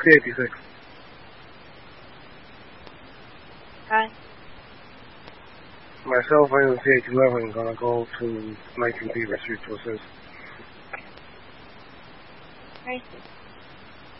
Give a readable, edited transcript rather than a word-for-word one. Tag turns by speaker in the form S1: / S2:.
S1: C86.
S2: Hi.
S1: Myself, I am C811, gonna go to 19 Beaver Street to assist.
S2: Right.